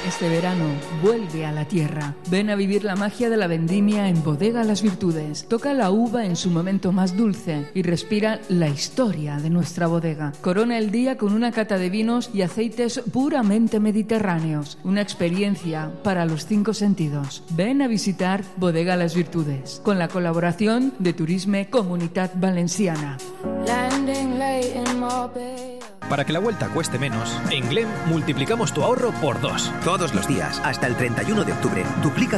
Este verano vuelve a la tierra. Ven a vivir la magia de la vendimia en Bodega Las Virtudes. Toca la uva en su momento más dulce y respira la historia de nuestra bodega. Corona el día con una cata de vinos y aceites puramente mediterráneos. Una experiencia para los 5 sentidos. Ven a visitar Bodega Las Virtudes con la colaboración de Turisme Comunitat Valenciana. Para que la vuelta cueste menos, en Glem multiplicamos tu ahorro por 2. Todos los días, hasta el 31 de octubre, duplica